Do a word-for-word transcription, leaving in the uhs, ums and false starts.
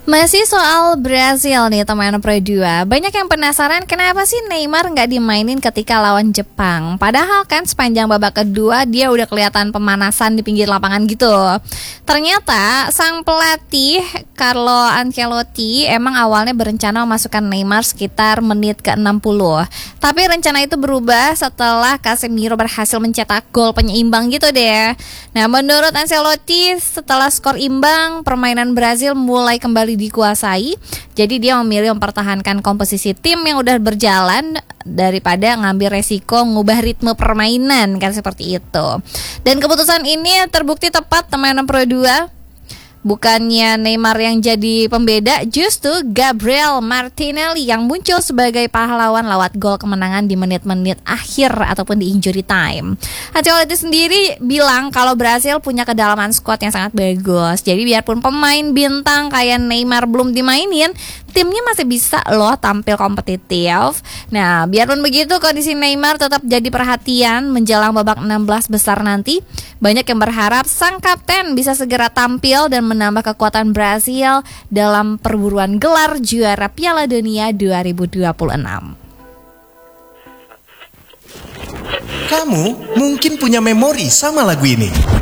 Masih soal Brasil nih teman Pro dua. Banyak yang penasaran kenapa sih Neymar nggak dimainin ketika lawan Jepang. Padahal kan sepanjang babak kedua dia udah kelihatan pemanasan di pinggir lapangan gitu. Ternyata sang pelatih Carlo Ancelotti emang awalnya berencana memasukkan Neymar sekitar menit ke enam puluh. Tapi rencana itu berubah setelah Casemiro berhasil mencetak gol penyeimbang gitu deh. Nah, menurut Ancelotti setelah skor imbang, permainan Brazil mulai kembali dikuasai. Jadi dia memilih mempertahankan komposisi tim yang udah berjalan daripada ngambil resiko ngubah ritme permainan, kan seperti itu. Dan keputusan ini terbukti tepat teman Pro dua. Bukannya Neymar yang jadi pembeda, justru Gabriel Martinelli yang muncul sebagai pahlawan lewat gol kemenangan di menit-menit akhir ataupun di injury time. Ancelotti sendiri bilang kalau Brasil punya kedalaman squad yang sangat bagus. Jadi biarpun pemain bintang kayak Neymar belum dimainin, timnya masih bisa loh tampil kompetitif. Nah, biarpun begitu kondisi Neymar tetap jadi perhatian menjelang babak enam belas besar nanti. Banyak yang berharap sang kapten bisa segera tampil dan menambah kekuatan Brasil dalam perburuan gelar juara Piala Dunia dua ribu dua puluh enam. Kamu mungkin punya memori sama lagu ini.